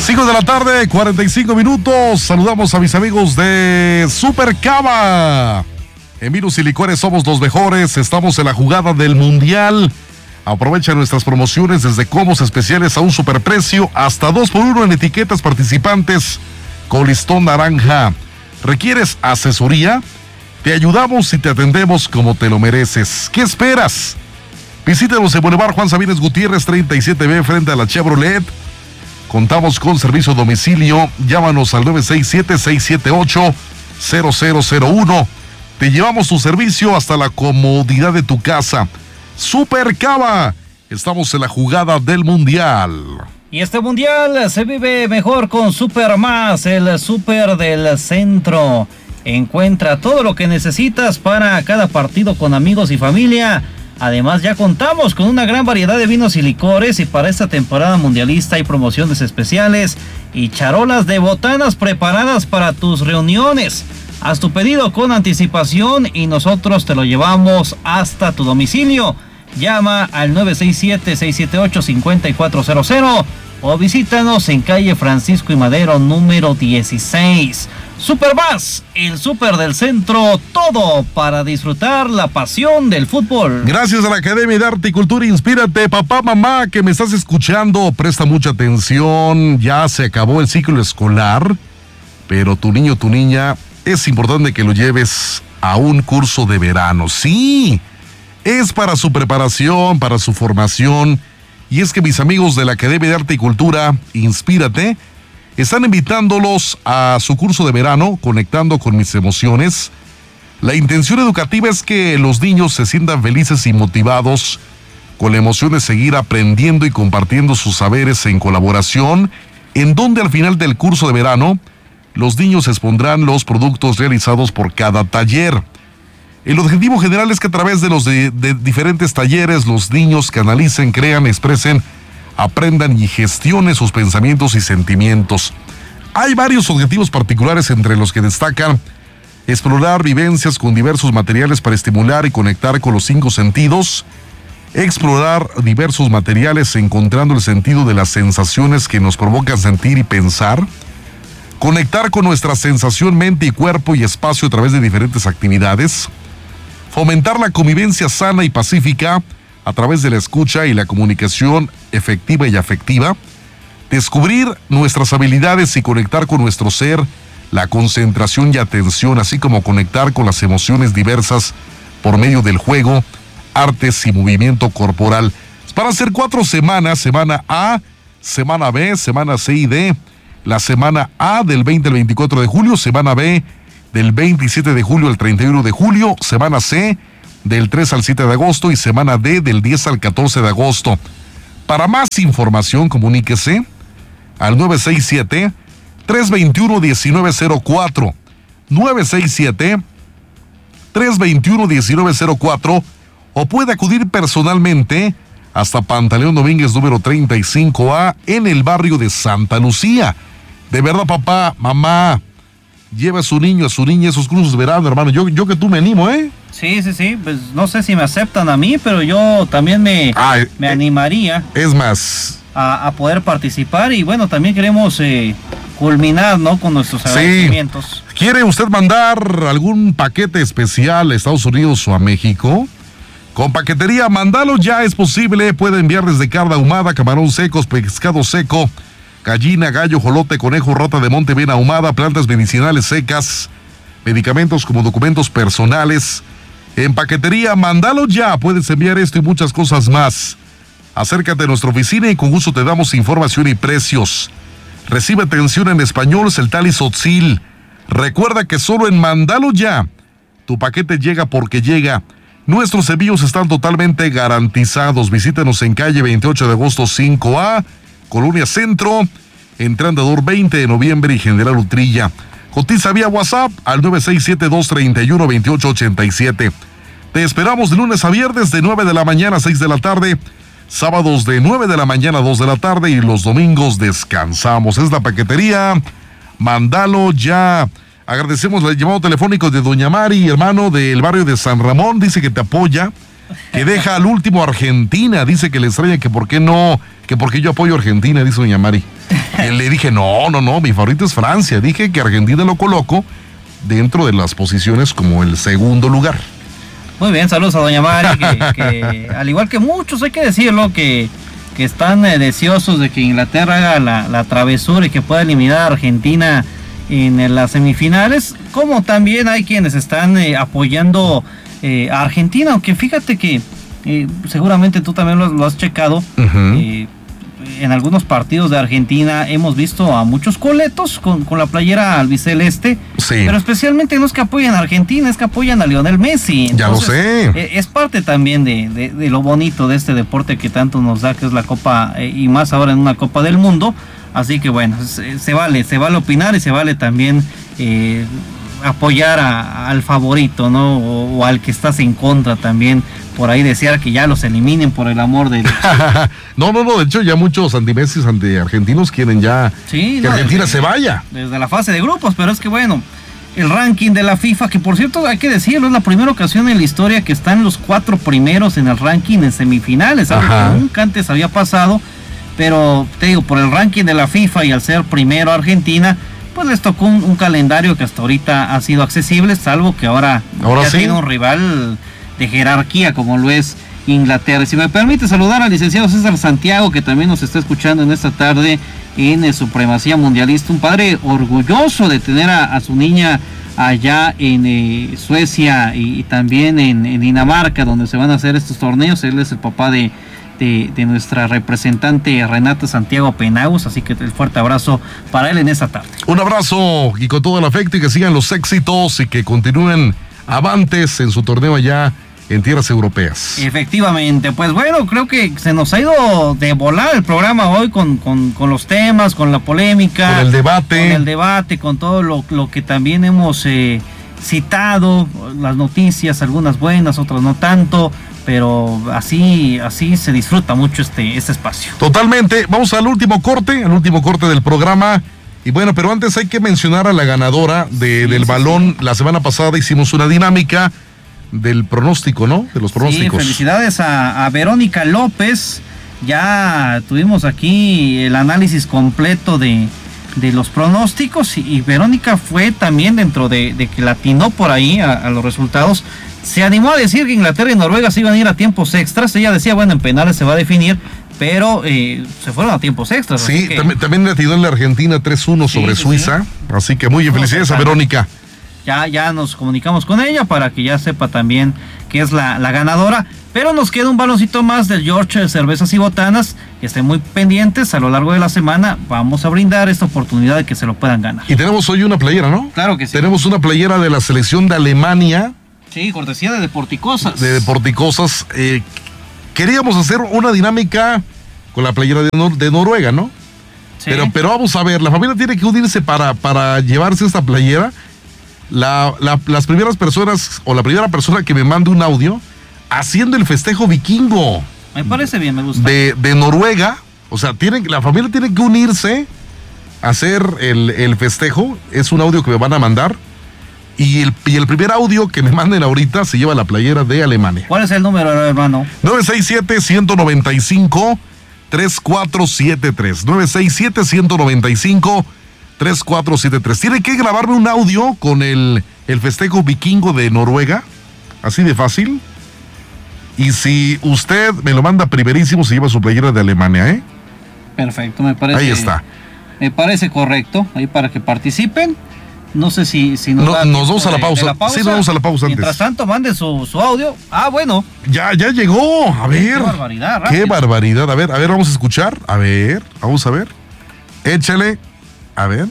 5 de la tarde, 45 minutos. Saludamos a mis amigos de Super Cava. En Vinos y Licores somos los mejores. Estamos en la jugada del Mundial. Aprovecha nuestras promociones desde combos especiales a un superprecio hasta 2x1 en etiquetas participantes con listón naranja. ¿Requieres asesoría? Te ayudamos y te atendemos como te lo mereces. ¿Qué esperas? Visítanos en Boulevard Juan Sabines Gutiérrez 37B frente a la Chevrolet. Contamos con servicio a domicilio. Llámanos al 967-678-0001. Te llevamos tu servicio hasta la comodidad de tu casa. Super Cava. Estamos en la jugada del Mundial. Y este Mundial se vive mejor con Super Más, el Super del Centro. Encuentra todo lo que necesitas para cada partido con amigos y familia. Además, ya contamos con una gran variedad de vinos y licores y para esta temporada mundialista hay promociones especiales y charolas de botanas preparadas para tus reuniones. Haz tu pedido con anticipación y nosotros te lo llevamos hasta tu domicilio. Llama al 967-678-5400 o visítanos en calle Francisco y Madero número 16. Super Más, el Super del Centro, todo para disfrutar la pasión del fútbol. Gracias a la Academia de Arte y Cultura Inspírate. Papá, mamá, que me estás escuchando, presta mucha atención. Ya se acabó el ciclo escolar, pero tu niño, tu niña, es importante que lo lleves a un curso de verano. Sí, es para su preparación, para su formación. Y es que mis amigos de la Academia de Arte y Cultura Inspírate están invitándolos a su curso de verano, Conectando con mis emociones. La intención educativa es que los niños se sientan felices y motivados con la emoción de seguir aprendiendo y compartiendo sus saberes en colaboración, en donde al final del curso de verano, los niños expondrán los productos realizados por cada taller. El objetivo general es que a través de diferentes talleres, los niños canalicen, crean, expresen, aprendan y gestionen sus pensamientos y sentimientos. Hay varios objetivos particulares entre los que destacan explorar vivencias con diversos materiales para estimular y conectar con los 5 sentidos, explorar diversos materiales encontrando el sentido de las sensaciones que nos provocan sentir y pensar, conectar con nuestra sensación, mente y cuerpo y espacio a través de diferentes actividades, fomentar la convivencia sana y pacífica a través de la escucha y la comunicación efectiva y afectiva, descubrir nuestras habilidades y conectar con nuestro ser, la concentración y atención, así como conectar con las emociones diversas por medio del juego, artes y movimiento corporal. Van a ser 4 semanas, semana A, semana B, semana C y D. La semana A del 20 al 24 de julio, semana B del 27 de julio al 31 de julio, semana C del 3 al 7 de agosto y semana D del 10 al 14 de agosto. Para más información, comuníquese al 967-321-1904, 967-321-1904 o puede acudir personalmente hasta Pantaleón Domínguez número 35A en el barrio de Santa Lucía. De verdad, papá, mamá, lleva a su niño, a su niña esos cursos de verano, hermano. Yo que tú me animo, ¿eh? Sí, pues no sé si me aceptan a mí, pero yo también me animaría. Es más, a poder participar y bueno, también queremos culminar, ¿no? Con nuestros agradecimientos. Sí. ¿Quiere usted mandar algún paquete especial a Estados Unidos o a México? Con Paquetería Mandalo ya es posible. Puede enviar desde carne ahumada, camarón secos, pescado seco, gallina, gallo, jolote, conejo, rata de monte bien ahumada, plantas medicinales secas, medicamentos como documentos personales. En Paquetería Mandalo ya puedes enviar esto y muchas cosas más. Acércate a nuestra oficina y con gusto te damos información y precios. Recibe atención en español, Celtal y Tzotzil. Recuerda que solo en Mandalo ya tu paquete llega porque llega. Nuestros envíos están totalmente garantizados. Visítenos en calle 28 de agosto 5A, Colonia Centro, entre Andador 20 de noviembre y General Utrilla. Cotiza vía WhatsApp al 967-231-2887. Te esperamos de lunes a viernes de 9 de la mañana a 6 de la tarde, sábados de 9 de la mañana a 2 de la tarde y los domingos descansamos. Es la Paquetería Mandalo ya. Agradecemos el llamado telefónico de doña Mari, hermano del barrio de San Ramón. Dice que te apoya, que deja al último a Argentina. Dice que le extraña que por qué no, que porque yo apoyo a Argentina, dice doña Mari. Y le dije, no, mi favorito es Francia. Dije que Argentina lo coloco dentro de las posiciones como el segundo lugar. Muy bien, saludos a doña Mari, que al igual que muchos, hay que decirlo, que están deseosos de que Inglaterra haga la travesura y que pueda eliminar a Argentina en las semifinales, como también hay quienes están apoyando a Argentina, aunque fíjate que seguramente tú también lo has checado. Uh-huh. En algunos partidos de Argentina hemos visto a muchos coletos con la playera albiceleste, sí. Pero especialmente no es que apoyen a Argentina, es que apoyan a Lionel Messi. Entonces, ya lo sé. Es parte también de lo bonito de este deporte que tanto nos da, que es la Copa, y más ahora en una Copa del Mundo. Así que bueno, se vale opinar y se vale también apoyar al favorito, ¿no? O al que estás en contra también. Por ahí desear que ya los eliminen, por el amor de Dios. No, de hecho ya muchos anti-Messi, anti-argentinos quieren ya que Argentina se vaya. Desde la fase de grupos, pero es que bueno, el ranking de la FIFA, que por cierto hay que decirlo, es la primera ocasión en la historia que están los 4 primeros en el ranking en semifinales, algo que nunca antes había pasado, pero te digo, por el ranking de la FIFA y al ser primero Argentina, pues les tocó un calendario que hasta ahorita ha sido accesible, salvo que ahora ya sí tiene un rival de jerarquía como lo es Inglaterra. Si me permite saludar al licenciado César Santiago, que también nos está escuchando en esta tarde en Supremacía Mundialista, un padre orgulloso de tener a su niña allá en Suecia y también en Dinamarca, donde se van a hacer estos torneos. Él es el papá de nuestra representante Renata Santiago Penagos, así que el fuerte abrazo para él en esta tarde. Un abrazo y con todo el afecto, y que sigan los éxitos y que continúen avantes en su torneo allá en tierras europeas. Efectivamente, pues bueno, creo que se nos ha ido de volar el programa hoy con los temas, con la polémica, con el debate, con todo lo que también hemos citado, las noticias, algunas buenas, otras no tanto, pero así se disfruta mucho este espacio. Totalmente. Vamos al último corte del programa. Y bueno, pero antes hay que mencionar a la ganadora del balón. La semana pasada hicimos una dinámica del pronóstico, ¿no? De los pronósticos. Sí, felicidades a Verónica López. Ya tuvimos aquí el análisis completo de los pronósticos y Verónica fue también dentro de que latinó por ahí a los resultados. Se animó a decir que Inglaterra y Noruega se iban a ir a tiempos extras. Ella decía, bueno, en penales se va a definir, pero se fueron a tiempos extras. Sí, también latinó en la Argentina 3-1 sobre Suiza. Sí. Así que muy bien, felicidades a Verónica. Ya nos comunicamos con ella para que ya sepa también que es la ganadora. Pero nos queda un baloncito más del George Cervezas y Botanas. Que estén muy pendientes a lo largo de la semana. Vamos a brindar esta oportunidad de que se lo puedan ganar. Y tenemos hoy una playera, ¿no? Claro que sí. Tenemos una playera de la selección de Alemania. Sí, cortesía de Deporticosas. De Deporticosas. Queríamos hacer una dinámica con la playera de Noruega, ¿no? Sí. Pero vamos a ver, la familia tiene que unirse para llevarse esta playera. Las primeras personas, o la primera persona que me mande un audio haciendo el festejo vikingo. Me parece bien, me gusta. De Noruega. O sea, la familia tiene que unirse a hacer el festejo. Es un audio que me van a mandar. Y el primer audio que me manden ahorita se lleva la playera de Alemania. ¿Cuál es el número, hermano? 967-195-3473. 967-195-3473. Tiene que grabarme un audio con el festejo vikingo de Noruega. Así de fácil. Y si usted me lo manda primerísimo, se lleva su playera de Alemania, ¿eh? Perfecto, me parece. Ahí está. Me parece correcto. Ahí para que participen. No sé si nos vamos a la pausa. Sí, nos vamos a la pausa antes. Mientras tanto, mande su audio. Ah, bueno. Ya llegó. A ver. Qué barbaridad, rápido. Qué barbaridad. A ver, vamos a escuchar. A ver, vamos a ver. Échale. A ver.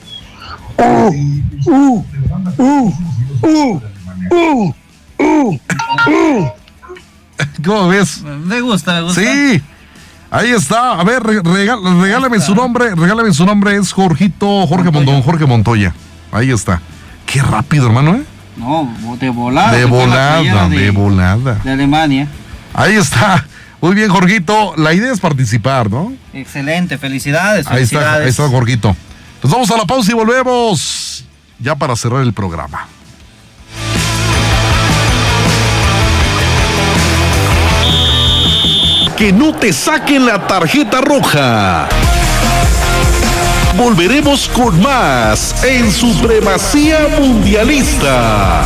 ¿Cómo ves? Me gusta. Sí. Ahí está. A ver, regálame su nombre. Regálame su nombre. Es Jorge Montoya. Ahí está. Qué rápido, hermano, ¿eh? No, de volada. De volada. De Alemania. Ahí está. Muy bien, Jorgito. La idea es participar, ¿no? Excelente. Felicidades. Ahí está, Jorgito. Nos vamos a la pausa y volvemos ya para cerrar el programa. Que no te saquen la tarjeta roja. volveremos con más en Supremacía Mundialista.